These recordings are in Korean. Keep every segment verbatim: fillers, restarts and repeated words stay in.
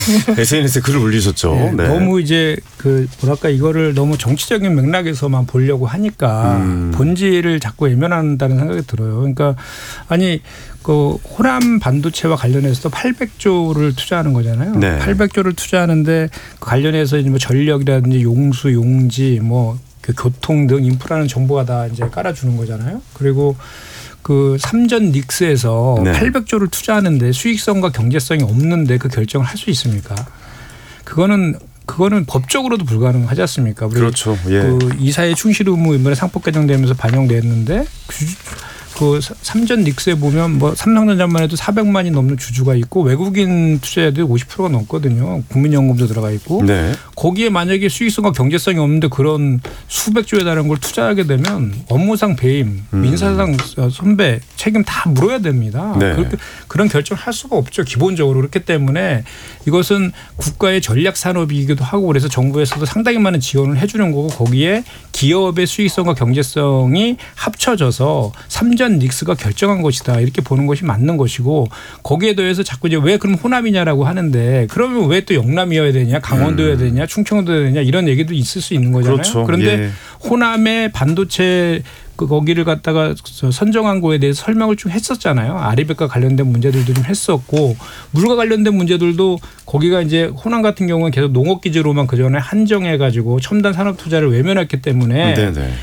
에스엔에스에 글을 올리셨죠. 네, 네. 너무 이제 그 뭐랄까 이거를 너무 정치적인 맥락에서만 보려고 하니까 음. 본질을 자꾸 외면한다는 생각이 들어요. 그러니까 아니 그 호남 반도체와 관련해서도 팔백조를 투자하는 거잖아요. 네. 팔백조를 투자하는데 그 관련해서 이제 뭐 전력이라든지 용수, 용지, 뭐 그 교통 등 인프라는 정보가 다 이제 깔아주는 거잖아요. 그리고 그 삼전 닉스에서 네. 팔백조를 투자하는데 수익성과 경제성이 없는데 그 결정을 할 수 있습니까? 그거는 그거는 법적으로도 불가능하지 않습니까? 그렇죠. 예. 그 이사회 충실 의무 이번에 상법 개정되면서 반영됐는데 그 삼전 닉스에 보면 뭐 삼성전자만 해도 사백만이 넘는 주주가 있고 외국인 투자자들이 오십 퍼센트가 넘거든요. 국민연금도 들어가 있고 네. 거기에 만약에 수익성과 경제성이 없는데 그런 수백조에 달하는 걸 투자하게 되면 업무상 배임, 음. 민사상 손배 책임 다 물어야 됩니다. 네. 그렇게 그런 결정을 할 수가 없죠. 기본적으로. 그렇기 때문에 이것은 국가의 전략 산업이기도 하고 그래서 정부에서도 상당히 많은 지원을 해 주는 거고 거기에 기업의 수익성과 경제성이 합쳐져서 삼전 닉스가 결정한 것이다. 이렇게 보는 것이 맞는 것이고 거기에 더해서 자꾸 이제 왜 그럼 호남이냐라고 하는데 그러면 왜 또 영남이어야 되냐 강원도여야 되냐 충청도여야 되냐 이런 얘기도 있을 수 있는 거잖아요. 그렇죠. 그런데 예. 호남의 반도체 그 거기를 갖다가 선정한 거에 대해서 설명을 좀 했었잖아요. 아리백과 관련된 문제들도 좀 했었고 물과 관련된 문제들도 거기가 이제 호남 같은 경우는 계속 농업기지로만 그전에 한정해가지고 첨단 산업 투자를 외면했기 때문에 네네.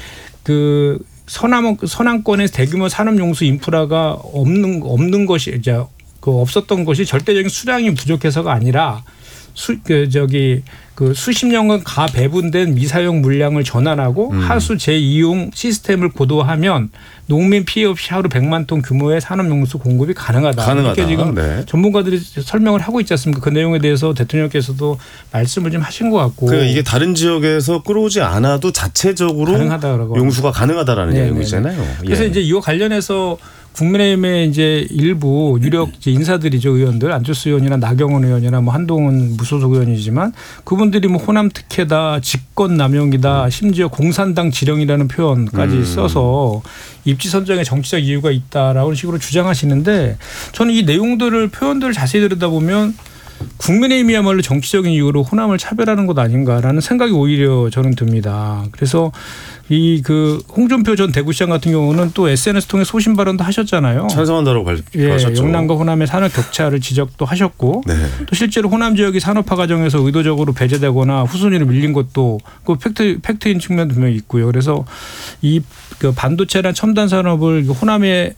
그 서남 서남권의 대규모 산업용수 인프라가 없는 없는 것이 이제 그 없었던 것이 절대적인 수량이 부족해서가 아니라 수 그 저기 그 수십 년간 가배분된 미사용 물량을 전환하고 음. 하수 재이용 시스템을 고도화하면 농민 피해 없이 하루 백만 톤 규모의 산업용수 공급이 가능하다. 가능하다. 이렇게 지금 네. 전문가들이 설명을 하고 있지 않습니까? 그 내용에 대해서 대통령께서도 말씀을 좀 하신 것 같고. 그러니까 이게 다른 지역에서 끌어오지 않아도 자체적으로 가능하다라고. 용수가 가능하다라는 네네. 내용이잖아요. 그래서 예. 이제 이와 관련해서 국민의힘의 이제 일부 유력 이제 인사들이죠. 의원들 안철수 의원이나 나경원 의원이나 뭐 한동훈 무소속 의원이지만 그분들이 뭐 호남 특혜다 직권 남용이다 심지어 공산당 지령이라는 표현까지 음. 써서 입지 선정에 정치적 이유가 있다라는 식으로 주장하시는데 저는 이 내용들을 표현들을 자세히 들여다보면 국민의힘이야말로 정치적인 이유로 호남을 차별하는 것 아닌가라는 생각이 오히려 저는 듭니다. 그래서 이 그 홍준표 전 대구시장 같은 경우는 또 에스엔에스 통해 소신 발언도 하셨잖아요. 찬성한다고 발표하셨죠. 예, 영남과 호남의 산업 격차를 지적도 하셨고 네. 또 실제로 호남 지역이 산업화 과정에서 의도적으로 배제되거나 후순위로 밀린 것도 그 팩트 팩트인 측면도 분명히 있고요. 그래서 이 그 반도체나 첨단 산업을 호남에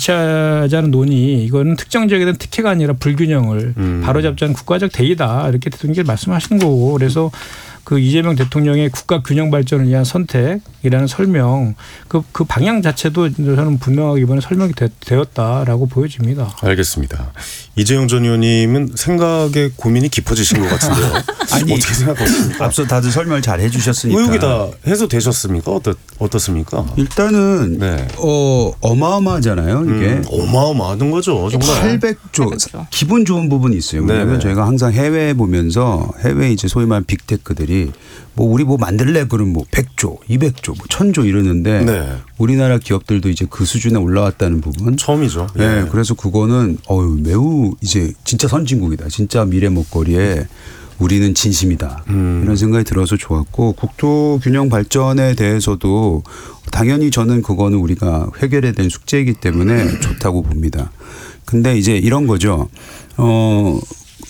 배치하자는 논의 이거는 특정 지역에 대한 특혜가 아니라 불균형을 음. 바로잡자는 국가적 대의다 이렇게 대통령께서 말씀하시는 거고 그래서 그 이재명 대통령의 국가 균형 발전을 위한 선택이라는 설명 그, 그 방향 자체도 저는 분명하게 이번에 설명이 되, 되었다라고 보여집니다. 알겠습니다. 이재용 전 의원님은 생각에 고민이 깊어지신 것 같은데요. 아니, 어떻게 생각하십니까? 앞서 다들 설명을 잘 해 주셨으니까. 의혹이 다 해소되셨습니까? 어떻, 어떻습니까? 일단은 네. 어, 어마어마하잖아요. 이게. 음, 어마어마한 거죠. 정말. 팔백조. 기분 좋은 부분이 있어요. 왜냐하면 네네. 저희가 항상 해외에 보면서 해외 이제 소위 말하는 빅테크들이 뭐 우리 뭐 만들래 그러면 뭐 백조, 이백조, 뭐 천조 이러는데 네. 우리나라 기업들도 이제 그 수준에 올라왔다는 부분. 처음이죠. 네. 예. 그래서 그거는 어유 매우 이제 진짜 선진국이다. 진짜 미래 먹거리에 우리는 진심이다. 음. 이런 생각이 들어서 좋았고 국토 균형 발전에 대해서도 당연히 저는 그거는 우리가 해결해야 될 숙제이기 때문에 좋다고 봅니다. 근데 이제 이런 거죠. 어,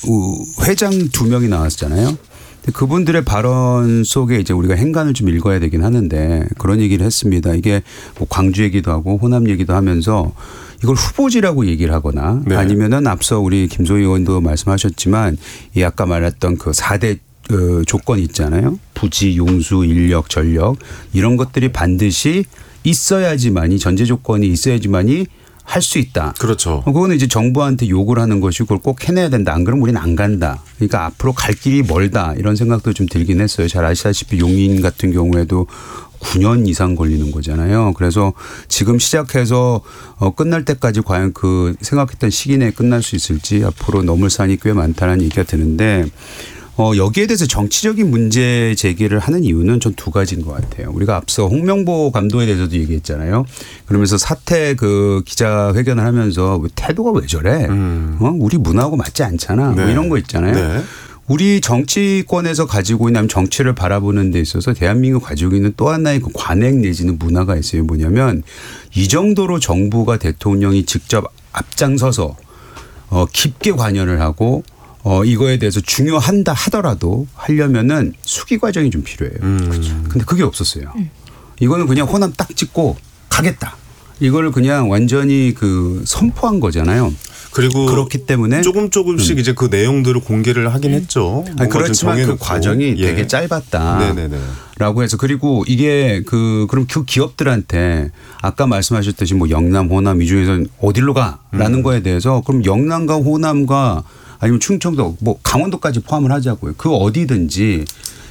회장 두 명이 나왔잖아요. 그분들의 발언 속에 이제 우리가 행간을 좀 읽어야 되긴 하는데 그런 얘기를 했습니다. 이게 뭐 광주 얘기도 하고 호남 얘기도 하면서 이걸 후보지라고 얘기를 하거나 네. 아니면은 앞서 우리 김소희 의원도 말씀하셨지만 이 아까 말했던 그 사 대 조건 있잖아요. 부지, 용수, 인력, 전력 이런 것들이 반드시 있어야지만이 전제 조건이 있어야지만이 할 수 있다. 그렇죠. 그거는 이제 정부한테 요구를 하는 것이고 그걸 꼭 해내야 된다. 안 그러면 우리는 안 간다. 그러니까 앞으로 갈 길이 멀다. 이런 생각도 좀 들긴 했어요. 잘 아시다시피 용인 같은 경우에도 구 년 이상 걸리는 거잖아요. 그래서 지금 시작해서 어 끝날 때까지 과연 그 생각했던 시기 내에 끝날 수 있을지 앞으로 넘을 산이 꽤 많다는 얘기가 드는데 어, 여기에 대해서 정치적인 문제 제기를 하는 이유는 전 두 가지인 것 같아요. 우리가 앞서 홍명보 감독에 대해서도 얘기했잖아요. 그러면서 사태 그 기자회견을 하면서 태도가 왜 저래? 음. 어? 우리 문화하고 맞지 않잖아. 네. 뭐 이런 거 있잖아요. 네. 우리 정치권에서 가지고 있는 정치를 바라보는 데 있어서 대한민국 가지고 있는 또 하나의 그 관행 내지는 문화가 있어요. 뭐냐면 이 정도로 정부가 대통령이 직접 앞장서서 어, 깊게 관여를 하고 어, 이거에 대해서 중요한다 하더라도 하려면은 수기 과정이 좀 필요해요. 음. 근데 그게 없었어요. 이거는 그냥 호남 딱 찍고 가겠다. 이걸 그냥 완전히 그 선포한 거잖아요. 그리고 그렇기 때문에 조금 조금씩 음. 이제 그 내용들을 공개를 하긴 했죠. 아니, 그렇지만 그 과정이 예. 되게 짧았다. 네네네. 라고 해서 그리고 이게 그 그럼 그 기업들한테 아까 말씀하셨듯이 뭐 영남, 호남 이 중에서 어디로 가라는 음. 거에 대해서 그럼 영남과 호남과 아니면 충청도 뭐 강원도까지 포함을 하자고요. 그 어디든지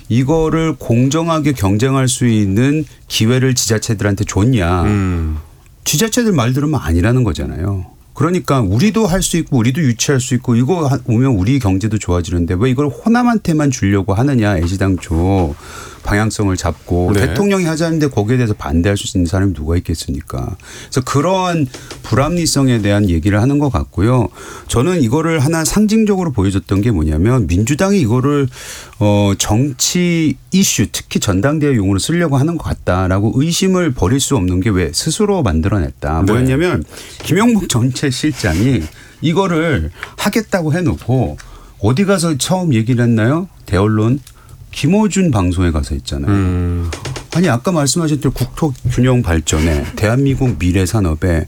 이거를 공정하게 경쟁할 수 있는 기회를 지자체들한테 줬냐. 음. 지자체들 말 들으면 아니라는 거잖아요. 그러니까 우리도 할 수 있고 우리도 유치할 수 있고 이거 오면 우리 경제도 좋아지는데 왜 이걸 호남한테만 주려고 하느냐 애시당초 방향성을 잡고 네. 대통령이 하자는데 거기에 대해서 반대할 수 있는 사람이 누가 있겠습니까? 그래서 그런 불합리성에 대한 얘기를 하는 것 같고요. 저는 이거를 하나 상징적으로 보여줬던 게 뭐냐면 민주당이 이거를 어 정치 이슈 특히 전당대회 용으로 쓰려고 하는 것 같다라고 의심을 버릴 수 없는 게 왜 스스로 만들어냈다. 네. 뭐였냐면 김영복 전체 실장이 이거를 하겠다고 해놓고 어디 가서 처음 얘기를 했나요? 대언론 김어준 방송에 가서 했잖아요. 음. 아니 아까 말씀하셨던 국토균형 발전에 대한민국 미래 산업에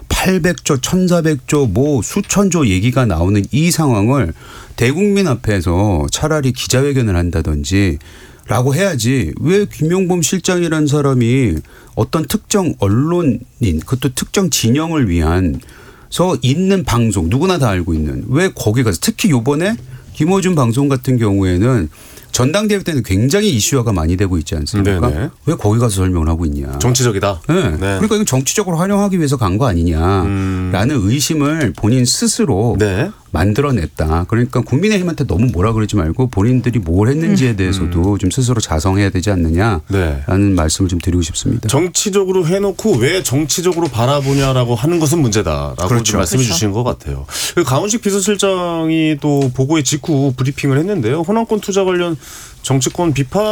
팔백조, 천사백조 뭐 수천조 얘기가 나오는 이 상황을 대국민 앞에서 차라리 기자회견을 한다든지 라고 해야지 왜 김용범 실장이라는 사람이 어떤 특정 언론인 그것도 특정 진영을 위한 서 있는 방송 누구나 다 알고 있는 왜 거기 가서 특히 요번에 김어준 방송 같은 경우에는 전당대회 때는 굉장히 이슈화가 많이 되고 있지 않습니까? 네네. 왜 거기 가서 설명을 하고 있냐. 정치적이다. 네. 네. 그러니까 이거 정치적으로 활용하기 위해서 간 거 아니냐라는 음. 의심을 본인 스스로 네. 만들어냈다. 그러니까 국민의힘한테 너무 뭐라 그러지 말고 본인들이 뭘 했는지에 음. 대해서도 좀 스스로 자성해야 되지 않느냐라는 네. 말씀을 좀 드리고 싶습니다. 정치적으로 해놓고 왜 정치적으로 바라보냐라고 하는 것은 문제다라고 그렇죠. 좀 말씀해 그렇죠. 주신 것 같아요. 강훈식 비서실장이 또 보고회 직후 브리핑을 했는데요. 호남권 투자 관련 정치권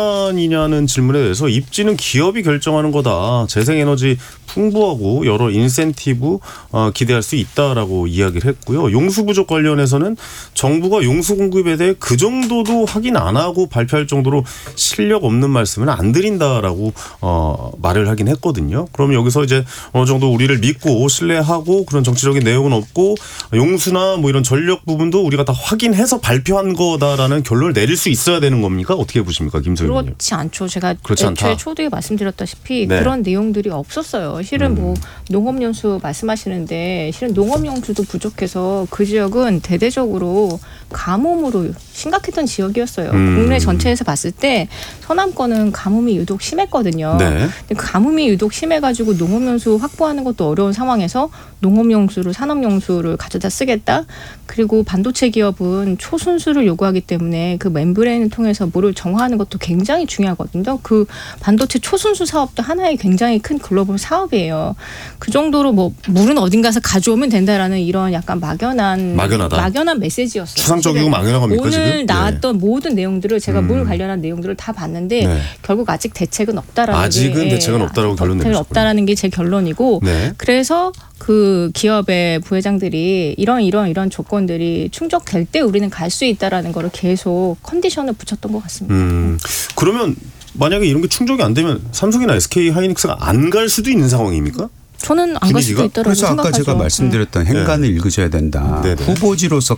비판이냐는 질문에 대해서 입지는 기업이 결정하는 거다. 재생에너지 풍부하고 여러 인센티브 기대할 수 있다라고 이야기를 했고요. 용수 부족 관련해서는 정부가 용수 공급에 대해 그 정도도 확인 안 하고 발표할 정도로 실력 없는 말씀은 안 드린다라고 어, 말을 하긴 했거든요. 그럼 여기서 이제 어느 정도 우리를 믿고 신뢰하고 그런 정치적인 내용은 없고 용수나 뭐 이런 전력 부분도 우리가 다 확인해서 발표한 거다라는 결론을 내릴 수 있어야 되는 겁니까? 어떻게 보십니까, 김소연 의원님? 그렇지 않죠. 제가 그렇지 않다. 애초에 초두에 말씀드렸다시피 네. 그런 내용들이 없었어요. 실은 음. 뭐 농업용수 말씀하시는데 실은 농업용수도 부족해서 그 지역은 대대적으로 가뭄으로 심각했던 지역이었어요. 음. 국내 전체에서 봤을 때 서남권은 가뭄이 유독 심했거든요. 네. 근데 가뭄이 유독 심해가지고 농업용수 확보하는 것도 어려운 상황에서 농업용수를 산업용수를 가져다 쓰겠다. 그리고 반도체 기업은 초순수를 요구하기 때문에 그 멤브레인을 통해서 물을 정화하는 것도 굉장히 중요하거든요. 그 반도체 초순수 사업도 하나의 굉장히 큰 글로벌 사업이에요. 그 정도로 뭐 물은 어딘가서 가져오면 된다라는 이런 약간 막연한 막연하다. 막연한 메시지였어요. 추상적이고 막연한 겁니까 오늘 지금? 나왔던 모든 내용들을 제가 음. 물 관련한 내용들을 다 봤는데 네. 결국 아직 대책은 없다라는 아직은 게 대책은 없다라고 결론 내리셨군요. 없다라는 게 제 결론이고 네. 그래서 그 기업의 부회장들이 이런 이런 이런 조건들이 충족될 때 우리는 갈 수 있다라는 거를 계속 컨디션을 붙였던 것 같습니다. 음, 그러면 만약에 이런 게 충족이 안 되면 삼성이나 에스케이 하이닉스가 안 갈 수도 있는 상황입니까? 저는 안 갈 수도 분위기가? 있다라고 그래서 생각하죠. 아까 제가 말씀드렸던 행간을 읽으셔야 된다. 네네. 후보지로서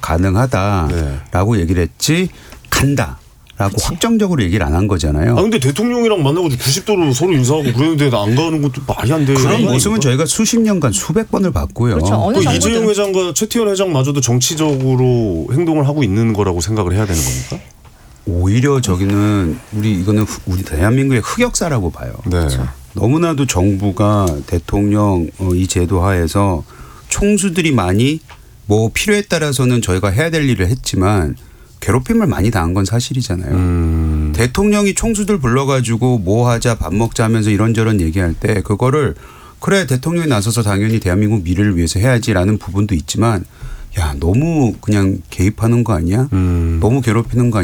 가능하다라고 네. 얘기를 했지 간다. 라고 그치. 확정적으로 얘기를 안 한 거잖아요. 아 근데 대통령이랑 만나가지고 구십 도로 서로 인사하고 그랬는데 안 가는 것도 말이 안 돼요. 그런 이거 모습은 아닙니까? 저희가 수십 년간 수백 번을 봤고요. 그렇죠. 어느 그 정부든 이재용 회장과 최태원 회장마저도 정치적으로 행동을 하고 있는 거라고 생각을 해야 되는 겁니까? 오히려 저기는 우리 이거는 후- 우리 대한민국의 흑역사라고 봐요. 네. 너무나도 정부가 대통령 어, 이 제도 하에서 총수들이 많이 뭐 필요에 따라서는 저희가 해야 될 일을 했지만 괴롭힘을 많이 당한 건 사실이잖아요. 음. 대통령이 총수들 불러가지고 뭐 하자 밥 먹자 하면서 이런저런 얘기할 때 그거를 그래 대통령이 나서서 당연히 대한민국 미래를 위해서 해야지라는 부분도 있지만 야 너무 그냥 개입하는 거 아니야? 음. 너무 괴롭히는 거 아니야?